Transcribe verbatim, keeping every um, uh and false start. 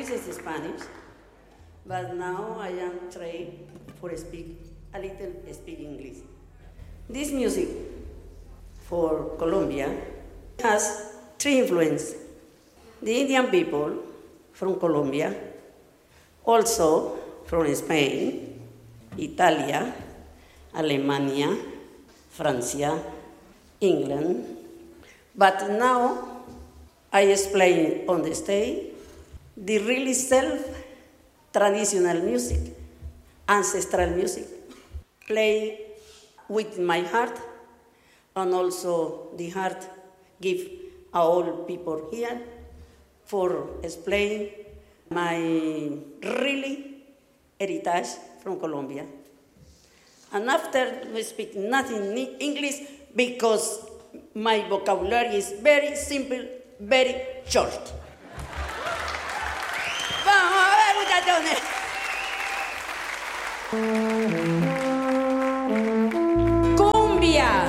English is Spanish, but now I am trained for speak a little speak English. This music for Colombia has three influences. The Indian people from Colombia, also from Spain, Italia, Alemania, France, England. But now I explain on the stage the really self-traditional music, ancestral music, play with my heart, and also the heart give all people here for explain my really heritage from Colombia. And after we speak nothing in English because my vocabulary is very simple, very short. Vamos a ver, muchachones.